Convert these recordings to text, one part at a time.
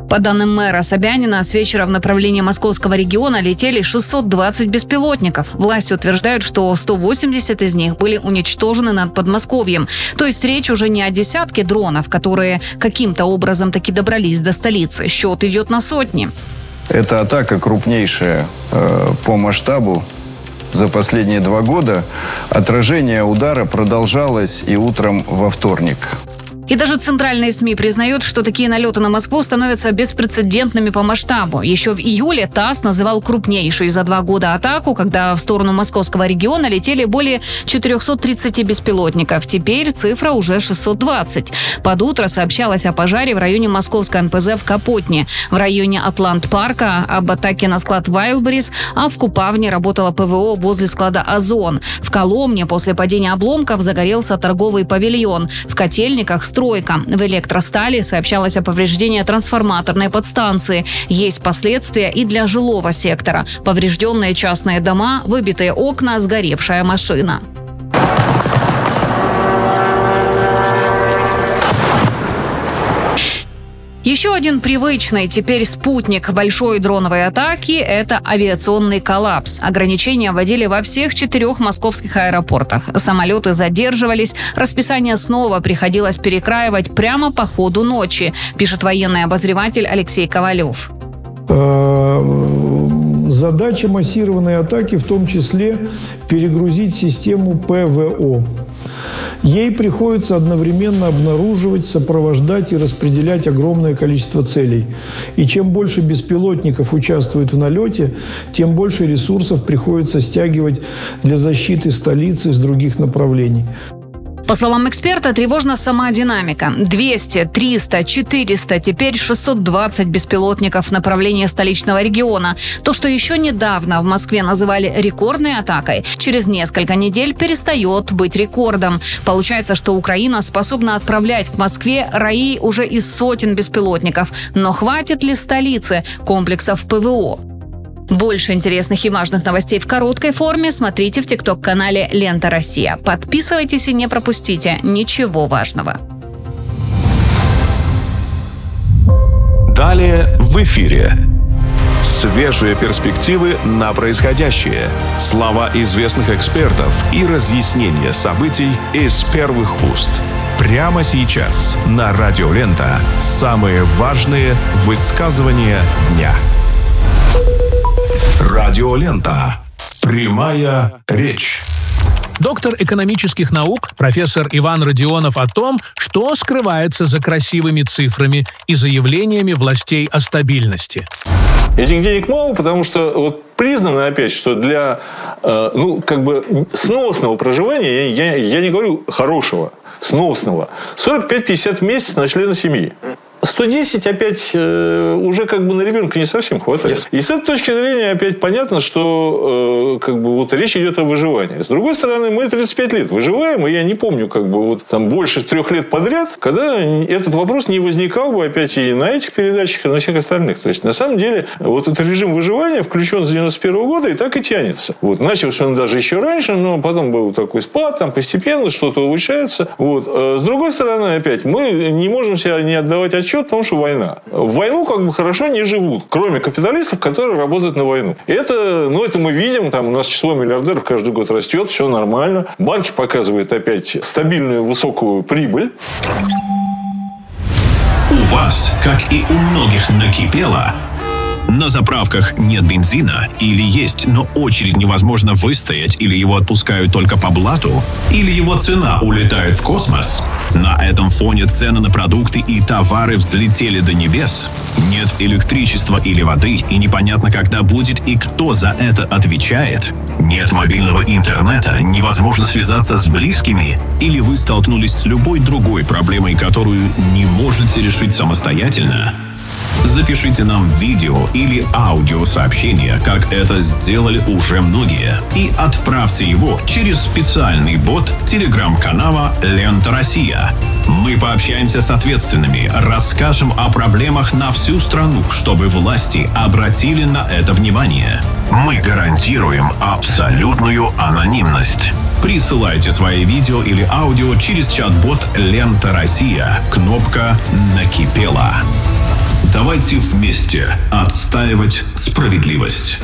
По данным мэра Собянина, с вечера в направлении московского региона летели 620 беспилотников. Власти утверждают, что 180 из них были уничтожены над Подмосковьем. То есть речь уже не о десятке дронов, которые каким-то образом таки добрались до столицы. Счет идет на сотни. Это атака крупнейшая по масштабу за последние 2 года. Отражение удара продолжалось и утром во вторник. И даже центральные СМИ признают, что такие налеты на Москву становятся беспрецедентными по масштабу. Еще в июле ТАСС называл крупнейшей за 2 года атаку, когда в сторону московского региона летели более 430 беспилотников. Теперь цифра уже 620. Под утро сообщалось о пожаре в районе московской НПЗ в Капотне, в районе Атлант-парка об атаке на склад Wildberries, а в Купавне работало ПВО возле склада Озон. В Коломне после падения обломков загорелся торговый павильон. В Котельниках стройка. В Электростали сообщалось о повреждении трансформаторной подстанции. Есть последствия и для жилого сектора. Поврежденные частные дома, выбитые окна, сгоревшая машина. Еще один привычный теперь спутник большой дроновой атаки – это авиационный коллапс. Ограничения вводили во всех 4 московских аэропортах. Самолеты задерживались, расписание снова приходилось перекраивать прямо по ходу ночи, пишет военный обозреватель Алексей Ковалев. Задача массированной атаки в том числе перегрузить систему ПВО. Ей приходится одновременно обнаруживать, сопровождать и распределять огромное количество целей. И чем больше беспилотников участвует в налете, тем больше ресурсов приходится стягивать для защиты столицы с других направлений. По словам эксперта, тревожна сама динамика. 200, 300, 400, теперь 620 беспилотников в направлении столичного региона. То, что еще недавно в Москве называли рекордной атакой, через несколько недель перестает быть рекордом. Получается, что Украина способна отправлять к Москве раи уже из сотен беспилотников. Но хватит ли столице комплексов ПВО? Больше интересных и важных новостей в короткой форме смотрите в ТикТок-канале «Лента Россия». Подписывайтесь и не пропустите ничего важного. Далее в эфире. Свежие перспективы на происходящее, слова известных экспертов и разъяснения событий из первых уст. Прямо сейчас на Радио Лента самые важные высказывания дня. Радио Лента. Прямая речь. Доктор экономических наук, профессор Иван Родионов о том, что скрывается за красивыми цифрами и заявлениями властей о стабильности. Этих денег мало, потому что признано опять, что для сносного проживания, я не говорю хорошего, сносного, 45-50 в месяц на члена семьи. 110 опять уже на ребенка не совсем хватает. Yes. И с этой точки зрения опять понятно, что речь идет о выживании. С другой стороны, мы 35 лет выживаем, и я не помню больше 3 лет подряд, когда этот вопрос не возникал бы опять и на этих передачах, и на всех остальных. То есть, на самом деле, этот режим выживания включен с 91 года и так и тянется. Начался он даже еще раньше, но потом был такой спад, постепенно что-то улучшается. С другой стороны, опять, мы не можем себе не отдавать отчет, потому что война. В войну хорошо не живут, кроме капиталистов, которые работают на войну. Это мы видим, у нас число миллиардеров каждый год растет, все нормально. Банки показывают опять стабильную высокую прибыль. У вас, как и у многих, накипело. На заправках нет бензина, или есть, но очередь невозможно выстоять, или его отпускают только по блату, или его цена улетает в космос. На этом фоне цены на продукты и товары взлетели до небес. Нет электричества или воды, и непонятно, когда будет и кто за это отвечает. Нет мобильного интернета, невозможно связаться с близкими, или вы столкнулись с любой другой проблемой, которую не можете решить самостоятельно. Запишите нам видео или аудиосообщение, как это сделали уже многие, и отправьте его через специальный бот телеграм-канала «Лента Россия». Мы пообщаемся с ответственными, расскажем о проблемах на всю страну, чтобы власти обратили на это внимание. Мы гарантируем абсолютную анонимность. Присылайте свои видео или аудио через чат-бот «Лента Россия». Кнопка «Накипело». Давайте вместе отстаивать справедливость.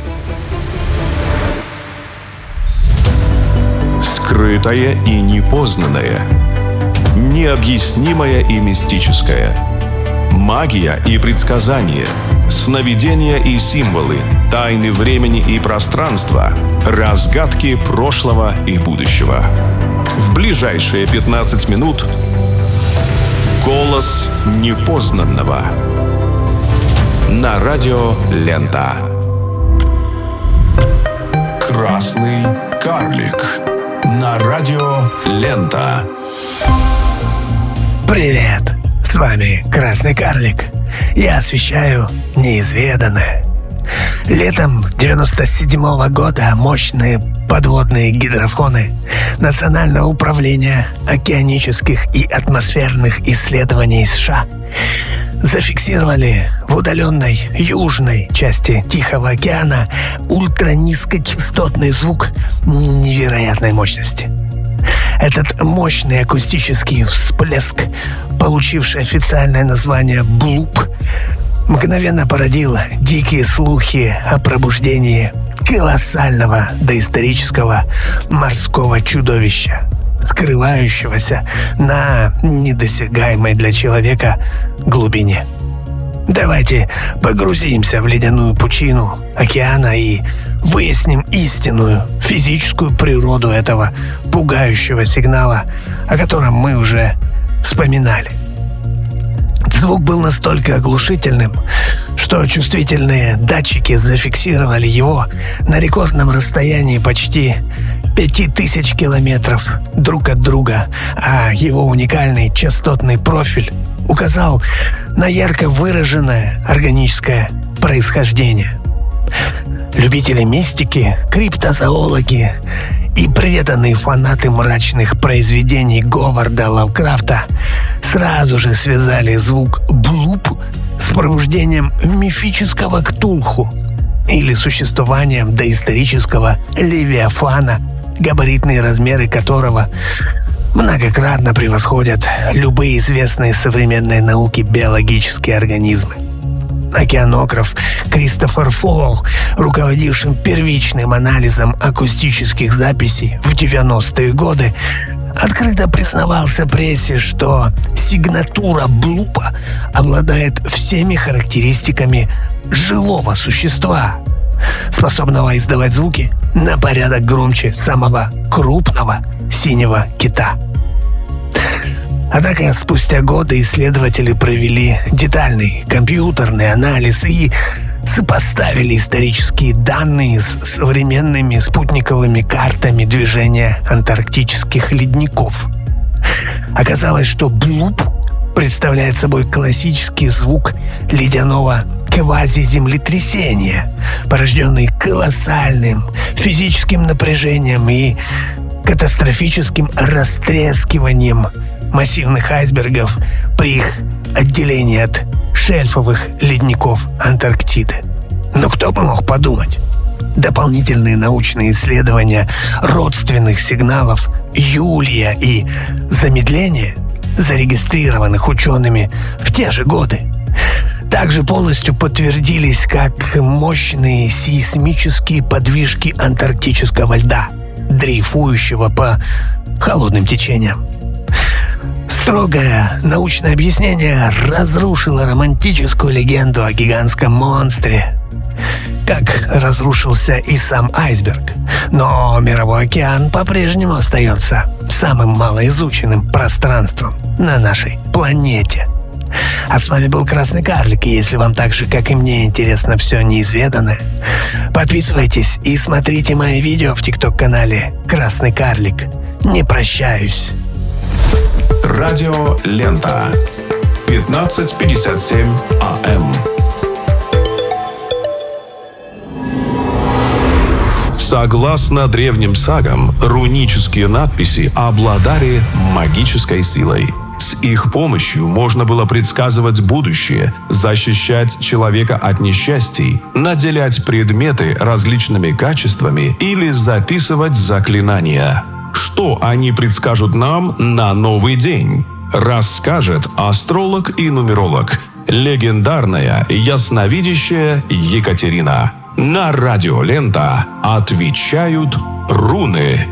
Скрытое и непознанное. Необъяснимое и мистическое. Магия и предсказания. Сновидения и символы. Тайны времени и пространства. Разгадки прошлого и будущего. В ближайшие 15 минут голос непознанного. На радио Лента. Красный карлик. На радио Лента. Привет! С вами Красный карлик. Я освещаю неизведанное. Летом 97-го года мощные подводные гидрофоны Национального управления океанических и атмосферных исследований США зафиксировали в удаленной южной части Тихого океана ультранизкочастотный звук невероятной мощности. Этот мощный акустический всплеск, получивший официальное название «блуп», мгновенно породил дикие слухи о пробуждении колоссального доисторического морского чудовища, скрывающегося на недосягаемой для человека глубине. Давайте погрузимся в ледяную пучину океана и выясним истинную физическую природу этого пугающего сигнала, о котором мы уже вспоминали. Звук был настолько оглушительным, что чувствительные датчики зафиксировали его на рекордном расстоянии почти 5000 километров друг от друга, а его уникальный частотный профиль указал на ярко выраженное органическое происхождение. Любители мистики, криптозоологи и преданные фанаты мрачных произведений Говарда Лавкрафта сразу же связали звук «блуп» с пробуждением мифического Ктулху или существованием доисторического Левиафана, габаритные размеры которого многократно превосходят любые известные современной науке биологические организмы. Океанограф Кристофер Фолл, руководившим первичным анализом акустических записей в 90-е годы, открыто признавался прессе, что сигнатура блупа обладает всеми характеристиками живого существа, способного издавать звуки на порядок громче самого крупного синего кита. Однако спустя годы исследователи провели детальный компьютерный анализ и сопоставили исторические данные с современными спутниковыми картами движения антарктических ледников. Оказалось, что блуп представляет собой классический звук ледяного квазиземлетрясения, порожденный колоссальным физическим напряжением и катастрофическим растрескиванием массивных айсбергов при их отделении от шельфовых ледников Антарктиды. Но кто бы мог подумать? Дополнительные научные исследования родственных сигналов Юлия и замедления, зарегистрированных учеными в те же годы, также полностью подтвердились как мощные сейсмические подвижки антарктического льда, дрейфующего по холодным течениям. Строгое научное объяснение разрушило романтическую легенду о гигантском монстре, как разрушился и сам айсберг. Но мировой океан по-прежнему остается самым малоизученным пространством на нашей планете. А с вами был Красный карлик, и если вам так же, как и мне, интересно все неизведанное, подписывайтесь и смотрите мои видео в ТикТок-канале Красный карлик. Не прощаюсь. Радио Лента. 15:57 АМ. Согласно древним сагам, рунические надписи обладали магической силой. С их помощью можно было предсказывать будущее, защищать человека от несчастий, наделять предметы различными качествами или записывать заклинания. Что они предскажут нам на новый день? Расскажет астролог и нумеролог легендарная ясновидящая Екатерина. На радио «Лента» отвечают руны.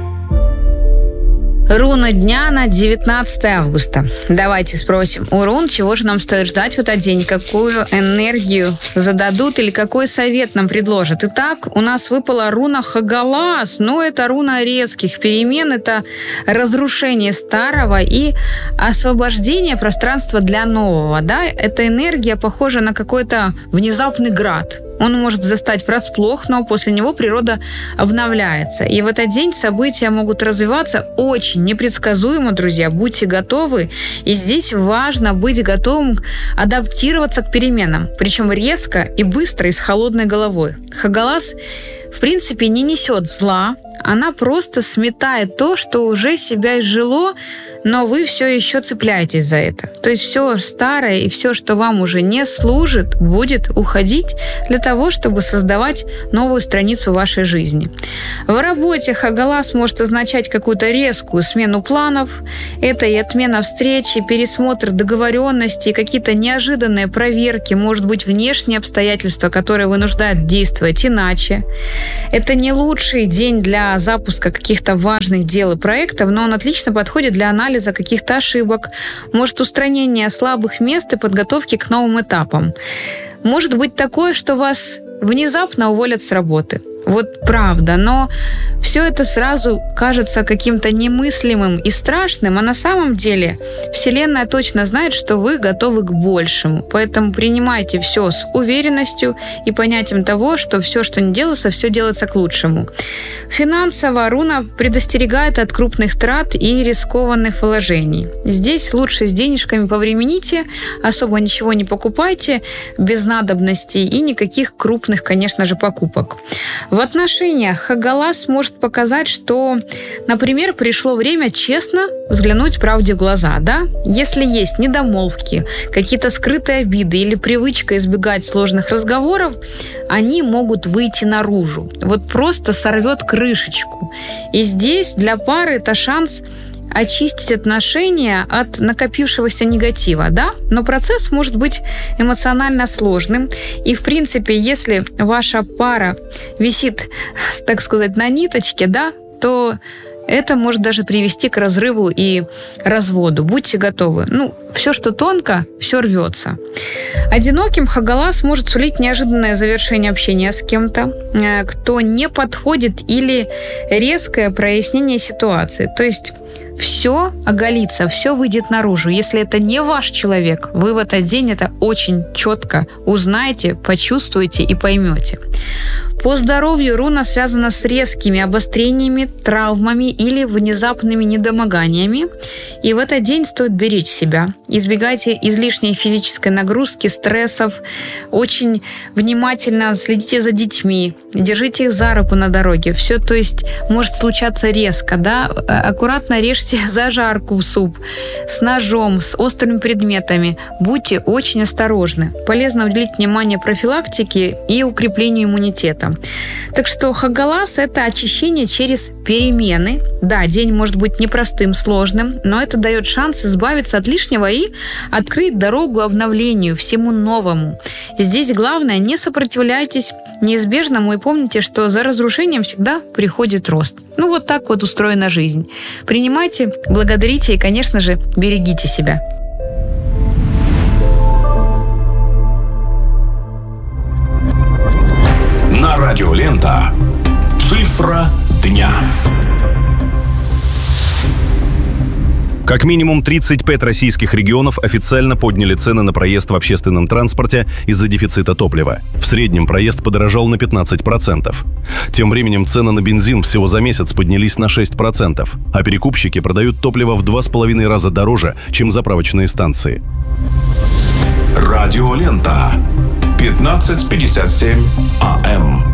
Руна дня на 19 августа. Давайте спросим у рун, чего же нам стоит ждать в этот день, какую энергию зададут или какой совет нам предложат. Итак, у нас выпала руна Хагалас. Это руна резких перемен, это разрушение старого и освобождение пространства для нового. Да? Эта энергия похожа на какой-то внезапный град. Он может застать врасплох, но после него природа обновляется. И в этот день события могут развиваться очень непредсказуемо, друзья. Будьте готовы. И здесь важно быть готовым адаптироваться к переменам. Причем резко и быстро и с холодной головой. Хагалас, в принципе, не несет зла. Она просто сметает то, что уже себя изжило, но вы все еще цепляетесь за это. То есть все старое и все, что вам уже не служит, будет уходить для того, чтобы создавать новую страницу вашей жизни. В работе Хагалас может означать какую-то резкую смену планов. Это и отмена встречи, пересмотр договоренностей, какие-то неожиданные проверки, может быть, внешние обстоятельства, которые вынуждают действовать иначе. Это не лучший день для запуска каких-то важных дел и проектов, но он отлично подходит для анализа каких-то ошибок, может, устранения слабых мест и подготовки к новым этапам. Может быть такое, что вас внезапно уволят с работы. Вот правда, но все это сразу кажется каким-то немыслимым и страшным, а на самом деле Вселенная точно знает, что вы готовы к большему. Поэтому принимайте все с уверенностью и понятием того, что все, что не делается, все делается к лучшему. Финансово руна предостерегает от крупных трат и рискованных вложений. Здесь лучше с денежками повремените, особо ничего не покупайте, без надобностей и никаких крупных, конечно же, покупок. В отношениях Хагалас может показать, что, например, пришло время честно взглянуть правде в глаза, да? Если есть недомолвки, какие-то скрытые обиды или привычка избегать сложных разговоров, они могут выйти наружу. Вот просто сорвет крышечку. И здесь для пары это шанс очистить отношения от накопившегося негатива, да? Но процесс может быть эмоционально сложным. И, в принципе, если ваша пара висит, так сказать, на ниточке, да, то это может даже привести к разрыву и разводу. Будьте готовы. Все, что тонко, все рвется. Одиноким Хагалас может сулить неожиданное завершение общения с кем-то, кто не подходит, или резкое прояснение ситуации. То есть все оголится, все выйдет наружу. Если это не ваш человек, вы в этот день это очень четко узнаете, почувствуете и поймете. По здоровью руна связана с резкими обострениями, травмами или внезапными недомоганиями. И в этот день стоит беречь себя. Избегайте излишней физической нагрузки, стрессов. Очень внимательно следите за детьми. Держите их за руку на дороге. Все, то есть, может случаться резко, да? Аккуратно режьте зажарку в суп с ножом, с острыми предметами. Будьте очень осторожны. Полезно уделить внимание профилактике и укреплению иммунитета. Так что Хагалас – это очищение через перемены. Да, день может быть непростым, сложным, но это дает шанс избавиться от лишнего и открыть дорогу обновлению, всему новому. Здесь главное – не сопротивляйтесь неизбежному и помните, что за разрушением всегда приходит рост. Вот так вот устроена жизнь. Принимайте, благодарите и, конечно же, берегите себя. На радио «Лента» цифра дня. Как минимум 35 российских регионов официально подняли цены на проезд в общественном транспорте из-за дефицита топлива. В среднем проезд подорожал на 15%. Тем временем цены на бензин всего за месяц поднялись на 6%, а перекупщики продают топливо в 2,5 раза дороже, чем заправочные станции. Радио «Лента». 15:57 АМ.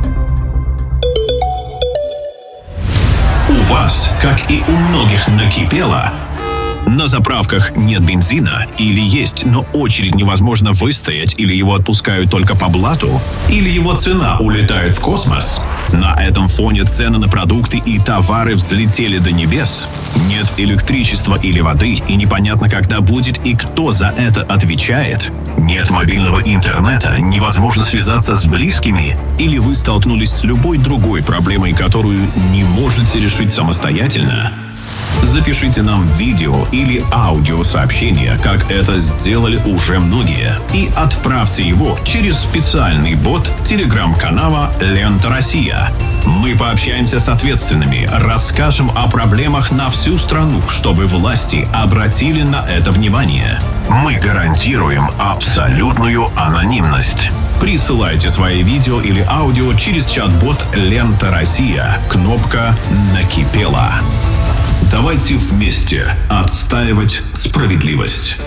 У вас, как и у многих, накипело. На заправках нет бензина, или есть, но очередь невозможно выстоять, или его отпускают только по блату, или его цена улетает в космос. На этом фоне цены на продукты и товары взлетели до небес. Нет электричества или воды, и непонятно, когда будет и кто за это отвечает. Нет мобильного интернета, невозможно связаться с близкими, или вы столкнулись с любой другой проблемой, которую не можете решить самостоятельно? Запишите нам видео или аудиосообщение, как это сделали уже многие, и отправьте его через специальный бот телеграм-канала «Лента Россия». Мы пообщаемся с ответственными, расскажем о проблемах на всю страну, чтобы власти обратили на это внимание. Мы гарантируем абсолютную анонимность. Присылайте свои видео или аудио через чат-бот «Лента Россия». Кнопка «Накипело». Давайте вместе отстаивать справедливость.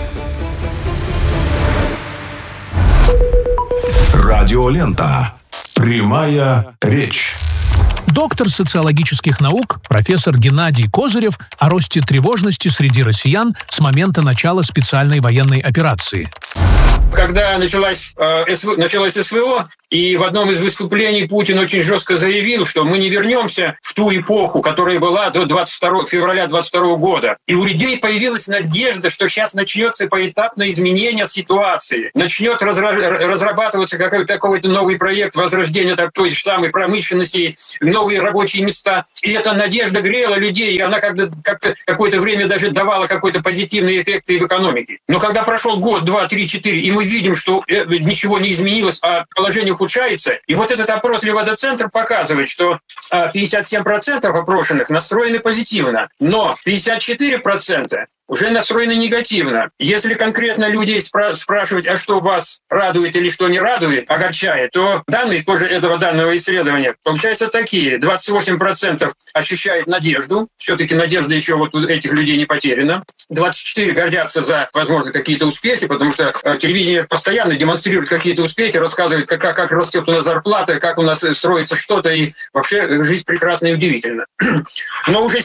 Радиолента. Прямая речь. Доктор социологических наук, профессор Геннадий Козырев о росте тревожности среди россиян с момента начала специальной военной операции. Когда началось СВО, и в одном из выступлений Путин очень жестко заявил, что мы не вернемся в ту эпоху, которая была до 22 февраля 22 года. И у людей появилась надежда, что сейчас начнется поэтапное изменение ситуации. Начнет разрабатываться какой-то новый проект возрождения той же самой промышленности, новые рабочие места. И эта надежда грела людей, и она как-то какое-то время даже давала какой-то позитивный эффект и в экономике. Но когда прошел год, 2, 3, 4, и мы видим, что ничего не изменилось, а положение ухудшается. И вот этот опрос Левада-центр показывает, что 57% опрошенных настроены позитивно, но 54% уже настроены негативно. Если конкретно людей спрашивать, а что вас радует или что не радует, огорчает, то данные тоже этого данного исследования получаются такие. 28% ощущают надежду. Все-таки надежда еще вот у этих людей не потеряна. 24% гордятся за, возможно, какие-то успехи, потому что телевидение постоянно демонстрирует какие-то успехи, рассказывает, как растет у нас зарплата, как у нас строится что-то, и вообще жизнь прекрасна и удивительна. Но уже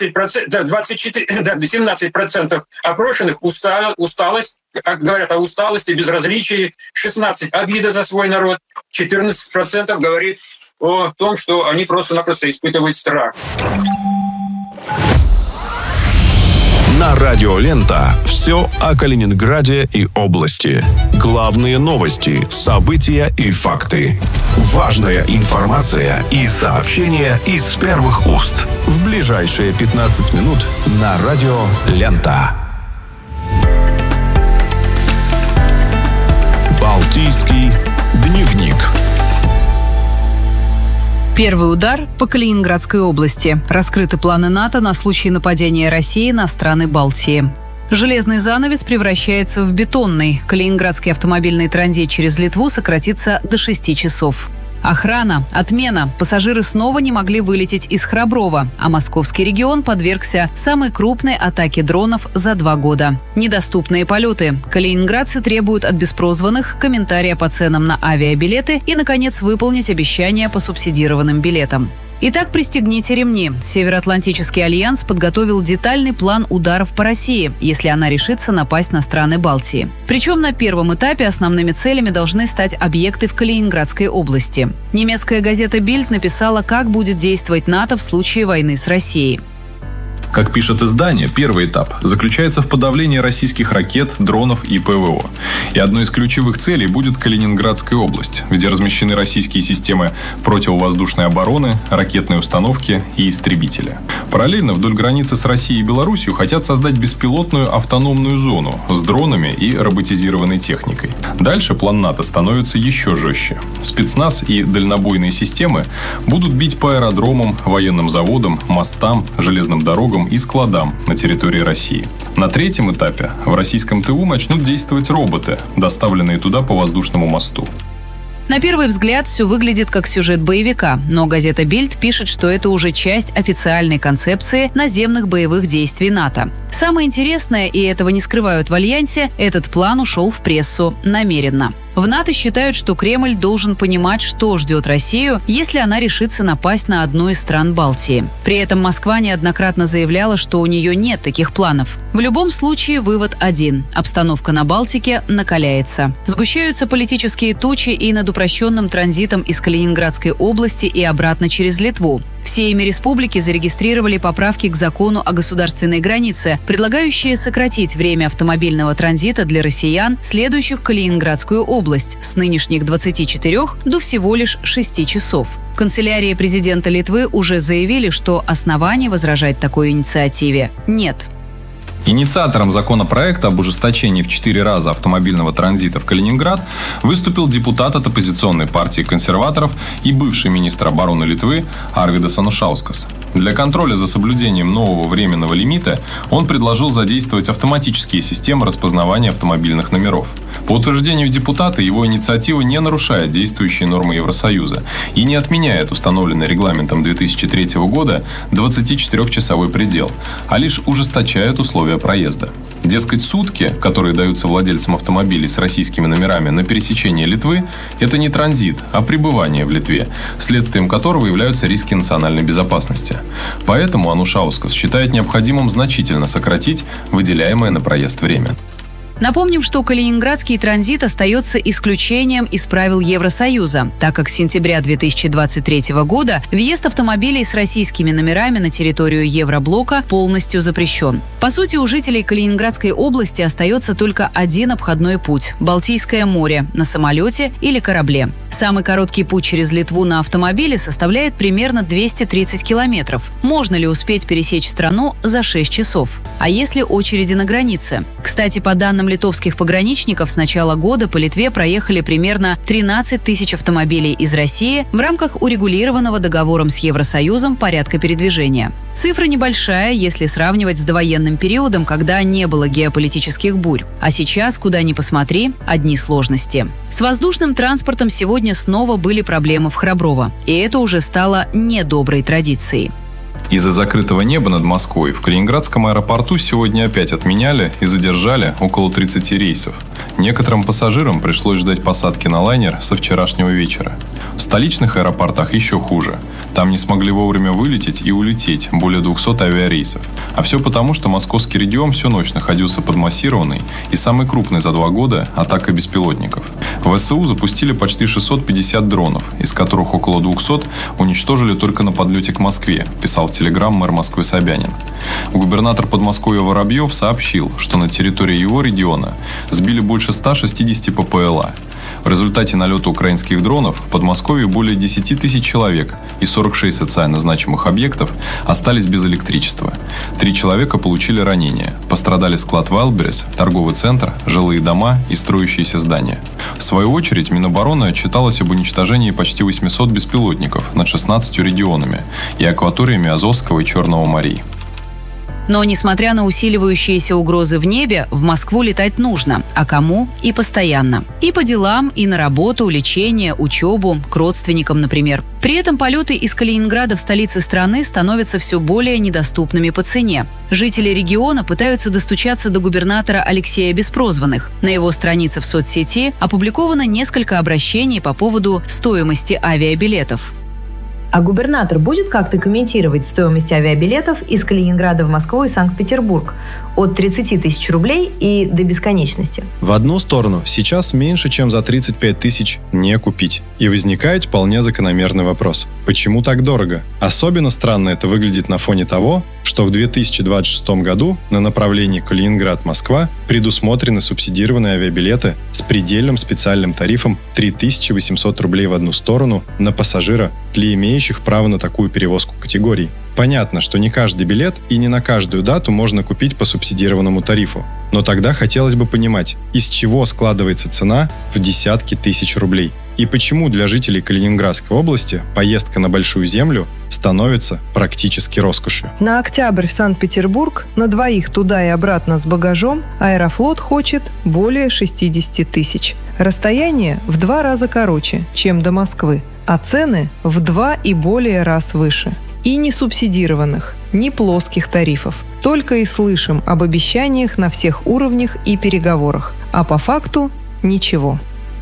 17% опрошенных усталость, говорят о усталости, безразличии, 16% обида за свой народ, 14% говорит о том, что они просто-напросто испытывают страх. На Радио Лента все о Калининграде и области. Главные новости, события и факты. Важная информация и сообщения из первых уст. В ближайшие 15 минут на Радио Лента. Балтийский дневник. Первый удар по Калининградской области. Раскрыты планы НАТО на случай нападения России на страны Балтии. Железный занавес превращается в бетонный. Калининградский автомобильный транзит через Литву сократится до 6 часов. Охрана, отмена. Пассажиры снова не могли вылететь из Храброва, а московский регион подвергся самой крупной атаке дронов за 2 года. Недоступные полеты. Калининградцы требуют от беспрозванных комментария по ценам на авиабилеты и, наконец, выполнить обещания по субсидированным билетам. Итак, пристегните ремни. Североатлантический альянс подготовил детальный план ударов по России, если она решится напасть на страны Балтии. Причем на первом этапе основными целями должны стать объекты в Калининградской области. Немецкая газета «Бильд» написала, как будет действовать НАТО в случае войны с Россией. Как пишет издание, первый этап заключается в подавлении российских ракет, дронов и ПВО. И одной из ключевых целей будет Калининградская область, где размещены российские системы противовоздушной обороны, ракетные установки и истребители. Параллельно вдоль границы с Россией и Беларусью хотят создать беспилотную автономную зону с дронами и роботизированной техникой. Дальше план НАТО становится еще жестче. Спецназ и дальнобойные системы будут бить по аэродромам, военным заводам, мостам, железным дорогам и складам на территории России. На третьем этапе в российском ТУ начнут действовать роботы, доставленные туда по воздушному мосту. На первый взгляд все выглядит как сюжет боевика, но газета «Бильд» пишет, что это уже часть официальной концепции наземных боевых действий НАТО. Самое интересное, и этого не скрывают в Альянсе, этот план ушел в прессу намеренно. В НАТО считают, что Кремль должен понимать, что ждет Россию, если она решится напасть на одну из стран Балтии. При этом Москва неоднократно заявляла, что у нее нет таких планов. В любом случае, вывод один. Обстановка на Балтике накаляется. Сгущаются политические тучи и над упрощенным транзитом из Калининградской области и обратно через Литву. В Сейме Республики зарегистрировали поправки к закону о государственной границе, предлагающие сократить время автомобильного транзита для россиян, следующих в Калининградскую область, с нынешних 24 до всего лишь 6 часов. В канцелярии президента Литвы уже заявили, что оснований возражать такой инициативе нет. Инициатором законопроекта об ужесточении в 4 раза автомобильного транзита в Калининград выступил депутат от оппозиционной партии консерваторов и бывший министр обороны Литвы Арвидас Анушаускас. Для контроля за соблюдением нового временного лимита он предложил задействовать автоматические системы распознавания автомобильных номеров. По утверждению депутата, его инициатива не нарушает действующие нормы Евросоюза и не отменяет установленный регламентом 2003 года 24-часовой предел, а лишь ужесточает условия проезда. Дескать, сутки, которые даются владельцам автомобилей с российскими номерами на пересечение Литвы, это не транзит, а пребывание в Литве, следствием которого являются риски национальной безопасности. Поэтому Анушаускас считает необходимым значительно сократить выделяемое на проезд время. Напомним, что калининградский транзит остается исключением из правил Евросоюза, так как с сентября 2023 года въезд автомобилей с российскими номерами на территорию Евроблока полностью запрещен. По сути, у жителей Калининградской области остается только один обходной путь – Балтийское море на самолете или корабле. Самый короткий путь через Литву на автомобиле составляет примерно 230 километров. Можно ли успеть пересечь страну за 6 часов? А если очереди на границе? Кстати, по данным литовских пограничников, с начала года по Литве проехали примерно 13 тысяч автомобилей из России в рамках урегулированного договором с Евросоюзом порядка передвижения. Цифра небольшая, если сравнивать с довоенным периодом, когда не было геополитических бурь. А сейчас, куда ни посмотри, одни сложности. С воздушным транспортом сегодня снова были проблемы в Храброво, и это уже стало недоброй традицией. Из-за закрытого неба над Москвой в Калининградском аэропорту сегодня опять отменяли и задержали около 30 рейсов. Некоторым пассажирам пришлось ждать посадки на лайнер со вчерашнего вечера. В столичных аэропортах еще хуже. Там не смогли вовремя вылететь и улететь более 200 авиарейсов. А все потому, что московский регион всю ночь находился под массированной и самой крупной за 2 года атакой беспилотников. В ВСУ запустили почти 650 дронов, из которых около 200 уничтожили только на подлете к Москве, писал в Телеграм мэр Москвы Собянин. Губернатор Подмосковья Воробьев сообщил, что на территории его региона сбили больше 160 ППЛА. В результате налета украинских дронов в Подмосковье более 10 тысяч человек и 46 социально значимых объектов остались без электричества. 3 человека получили ранения. Пострадали склад Wildberries, торговый центр, жилые дома и строящиеся здания. В свою очередь, Минобороны отчиталось об уничтожении почти 800 беспилотников над 16 регионами и акваториями Азовского и Черного морей. Но, несмотря на усиливающиеся угрозы в небе, в Москву летать нужно. А кому? И постоянно. И по делам, и на работу, лечение, учебу, к родственникам, например. При этом полеты из Калининграда в столице страны становятся все более недоступными по цене. Жители региона пытаются достучаться до губернатора Алексея Беспрозванных. На его странице в соцсети опубликовано несколько обращений по поводу стоимости авиабилетов. А губернатор будет как-то комментировать стоимость авиабилетов из Калининграда в Москву и Санкт-Петербург от 30 тысяч рублей и до бесконечности? В одну сторону сейчас меньше, чем за 35 тысяч не купить. И возникает вполне закономерный вопрос. Почему так дорого? Особенно странно это выглядит на фоне того, что в 2026 году на направлении Калининград-Москва предусмотрены субсидированные авиабилеты с предельным специальным тарифом 3800 рублей в одну сторону на пассажира для имеющих право на такую перевозку категорий. Понятно, что не каждый билет и не на каждую дату можно купить по субсидированному тарифу. Но тогда хотелось бы понимать, из чего складывается цена в десятки тысяч рублей. И почему для жителей Калининградской области поездка на Большую Землю становится практически роскошью. На октябрь в Санкт-Петербург на двоих туда и обратно с багажом Аэрофлот хочет более 60 тысяч. Расстояние в 2 раза короче, чем до Москвы, а цены в 2 и более раз выше. И ни субсидированных, ни плоских тарифов. Только и слышим об обещаниях на всех уровнях и переговорах. А по факту ничего.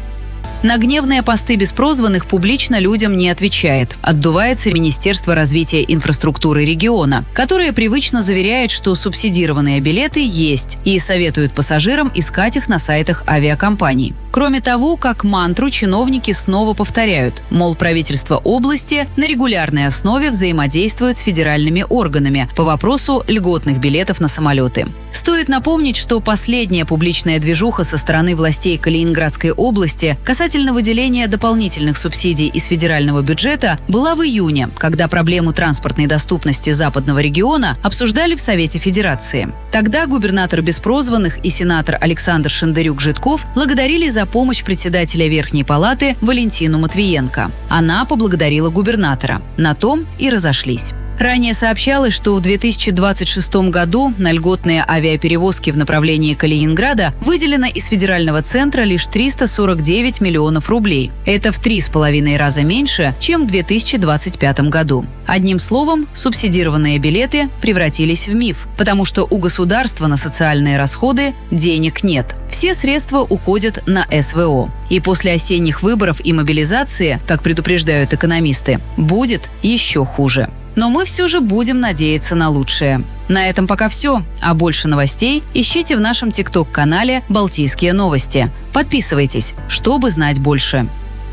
На гневные посты Беспрозванных публично людям не отвечает. Отдувается Министерство развития инфраструктуры региона, которое привычно заверяет, что субсидированные билеты есть, и советует пассажирам искать их на сайтах авиакомпаний. Кроме того, как мантру чиновники снова повторяют, мол, правительство области на регулярной основе взаимодействует с федеральными органами по вопросу льготных билетов на самолеты. Стоит напомнить, что последняя публичная движуха со стороны властей Калининградской области касательно выделения дополнительных субсидий из федерального бюджета была в июне, когда проблему транспортной доступности западного региона обсуждали в Совете Федерации. Тогда губернатор Беспрозванных и сенатор Александр Шендерюк-Житков благодарили за помощь председателя Верхней палаты Валентину Матвиенко. Она поблагодарила губернатора. На том и разошлись. Ранее сообщалось, что в 2026 году на льготные авиаперевозки в направлении Калининграда выделено из федерального центра лишь 349 миллионов рублей. Это в 3,5 раза меньше, чем в 2025 году. Одним словом, субсидированные билеты превратились в миф, потому что у государства на социальные расходы денег нет. Все средства уходят на СВО. И после осенних выборов и мобилизации, как предупреждают экономисты, будет еще хуже. Но мы все же будем надеяться на лучшее. На этом пока все. А больше новостей ищите в нашем ТикТок-канале «Балтийские новости». Подписывайтесь, чтобы знать больше.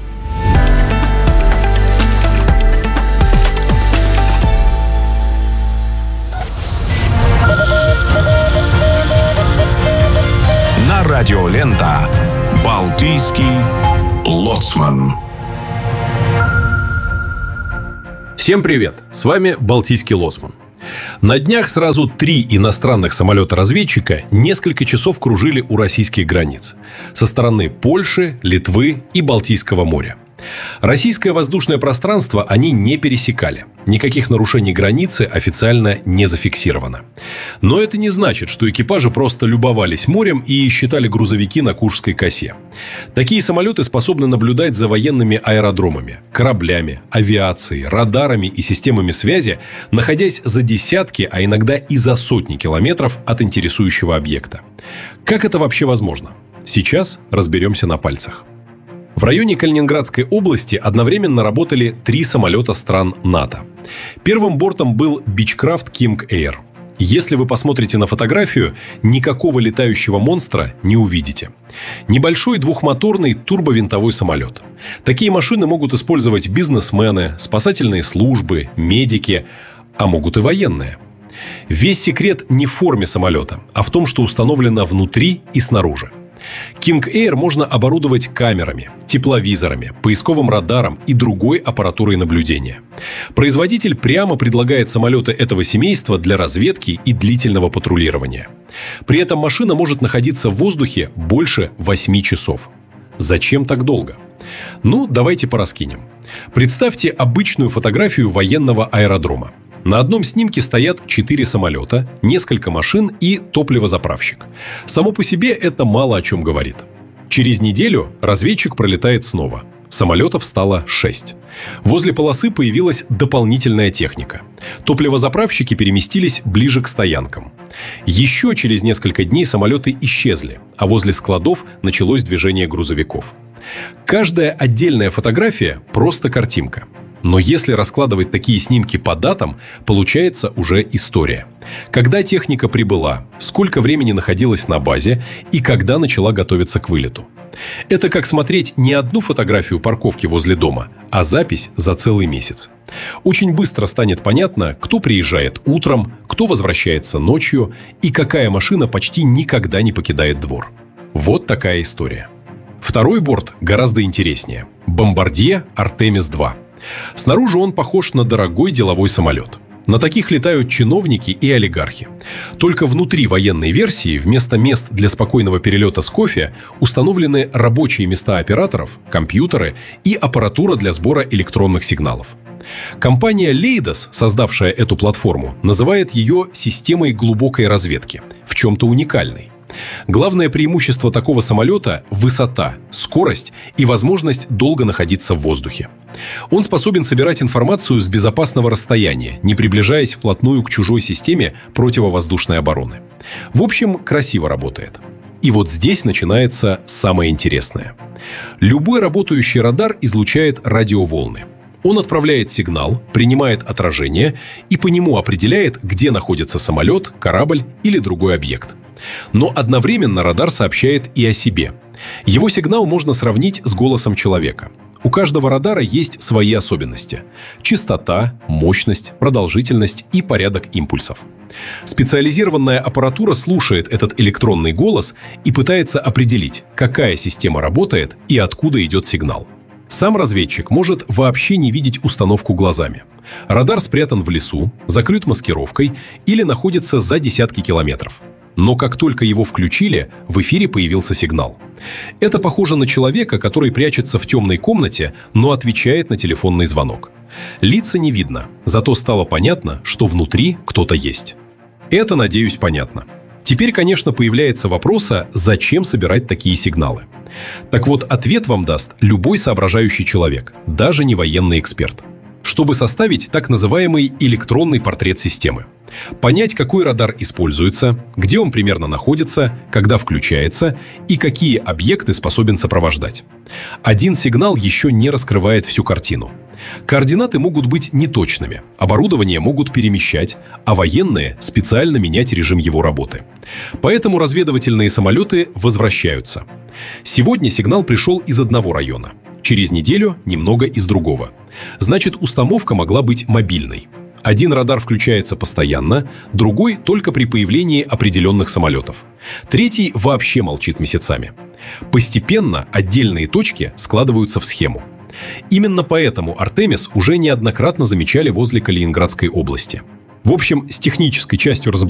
На радио «Лента» «Балтийский лоцман». Всем привет! С вами Балтийский лоцман. На днях сразу 3 иностранных самолета-разведчика несколько часов кружили у российских границ со стороны Польши, Литвы и Балтийского моря. Российское воздушное пространство они не пересекали. Никаких нарушений границы официально не зафиксировано. Но это не значит, что экипажи просто любовались морем и считали грузовики на Куршской косе. Такие самолеты способны наблюдать за военными аэродромами, кораблями, авиацией, радарами и системами связи, находясь за десятки, а иногда и за сотни километров от интересующего объекта. Как это вообще возможно? Сейчас разберемся на пальцах. В районе Калининградской области одновременно работали 3 самолета стран НАТО. Первым бортом был Beechcraft King Air. Если вы посмотрите на фотографию, никакого летающего монстра не увидите. Небольшой двухмоторный турбовинтовой самолет. Такие машины могут использовать бизнесмены, спасательные службы, медики, а могут и военные. Весь секрет не в форме самолета, а в том, что установлено внутри и снаружи. King Air можно оборудовать камерами, тепловизорами, поисковым радаром и другой аппаратурой наблюдения. Производитель прямо предлагает самолеты этого семейства для разведки и длительного патрулирования. При этом машина может находиться в воздухе больше 8 часов. Зачем так долго? Ну, давайте пораскинем. Представьте обычную фотографию военного аэродрома. На одном снимке стоят 4 самолета, несколько машин и топливозаправщик. Само по себе это мало о чем говорит. Через неделю разведчик пролетает снова. Самолетов стало 6. Возле полосы появилась дополнительная техника. Топливозаправщики переместились ближе к стоянкам. Еще через несколько дней самолеты исчезли, а возле складов началось движение грузовиков. Каждая отдельная фотография – просто картинка. Но если раскладывать такие снимки по датам, получается уже история. Когда техника прибыла, сколько времени находилась на базе и когда начала готовиться к вылету. Это как смотреть не одну фотографию парковки возле дома, а запись за целый месяц. Очень быстро станет понятно, кто приезжает утром, кто возвращается ночью и какая машина почти никогда не покидает двор. Вот такая история. Второй борт гораздо интереснее. Бомбардье Артемис-2. Снаружи он похож на дорогой деловой самолет. На таких летают чиновники и олигархи. Только внутри военной версии вместо мест для спокойного перелета с кофе установлены рабочие места операторов, компьютеры и аппаратура для сбора электронных сигналов. Компания Leidos, создавшая эту платформу, называет ее системой глубокой разведки, в чем-то уникальной. Главное преимущество такого самолета – высота, скорость и возможность долго находиться в воздухе. Он способен собирать информацию с безопасного расстояния, не приближаясь вплотную к чужой системе противовоздушной обороны. В общем, красиво работает. И вот здесь начинается самое интересное. Любой работающий радар излучает радиоволны. Он отправляет сигнал, принимает отражение и по нему определяет, где находится самолет, корабль или другой объект. Но одновременно радар сообщает и о себе. Его сигнал можно сравнить с голосом человека. У каждого радара есть свои особенности – частота, мощность, продолжительность и порядок импульсов. Специализированная аппаратура слушает этот электронный голос и пытается определить, какая система работает и откуда идет сигнал. Сам разведчик может вообще не видеть установку глазами. Радар спрятан в лесу, закрыт маскировкой или находится за десятки километров. Но как только его включили, в эфире появился сигнал. Это похоже на человека, который прячется в темной комнате, но отвечает на телефонный звонок. Лица не видно, зато стало понятно, что внутри кто-то есть. Это, надеюсь, понятно. Теперь, конечно, появляется вопрос, зачем собирать такие сигналы. Так вот, ответ вам даст любой соображающий человек, даже не военный эксперт. Чтобы составить так называемый электронный портрет системы. Понять, какой радар используется, где он примерно находится, когда включается и какие объекты способен сопровождать. Один сигнал еще не раскрывает всю картину. Координаты могут быть неточными, оборудование могут перемещать, а военные специально менять режим его работы. Поэтому разведывательные самолеты возвращаются. Сегодня сигнал пришел из одного района, через неделю немного из другого. Значит, установка могла быть мобильной. Один радар включается постоянно, другой только при появлении определенных самолетов. Третий вообще молчит месяцами. Постепенно отдельные точки складываются в схему. Именно поэтому «Артемис» уже неоднократно замечали возле Калининградской области. В общем, с технической частью разобрались.